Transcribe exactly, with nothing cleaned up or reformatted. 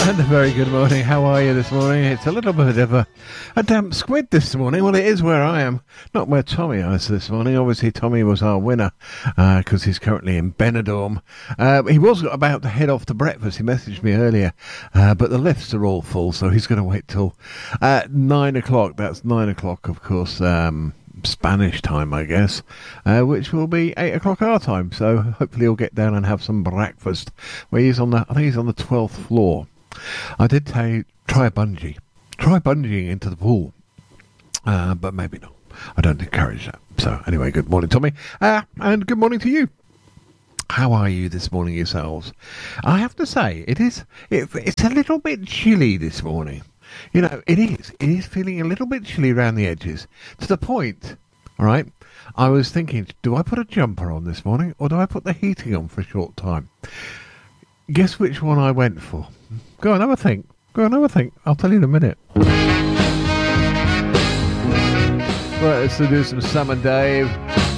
And a very good morning. How are you this morning? It's a little bit of a, a damp squid this morning. Well, it is where I am, not where Tommy is this morning. Obviously, Tommy was our winner because uh, he's currently in Benidorm. Uh, he was about to head off to breakfast. He messaged me earlier, uh, but the lifts are all full, so he's going to wait till uh, nine o'clock. That's nine o'clock, of course. Um, Spanish time, I guess, uh, which will be eight o'clock our time. So hopefully he'll get down and have some breakfast. Where he's on the, I think he's on the twelfth floor. I did tell you, try a bungee. Try bungeeing into the pool. Uh, but maybe not. I don't encourage that. So anyway, good morning, Tommy. Uh, and good morning to you. How are you this morning yourselves? I have to say, it is, it, it's a little bit chilly this morning. You know, it is. It is feeling a little bit chilly around the edges. To the point, all right, I was thinking, do I put a jumper on this morning or do I put the heating on for a short time? Guess which one I went for? Go and have a think. Go and have a think. I'll tell you in a minute. Right, let's do some Sam and Dave.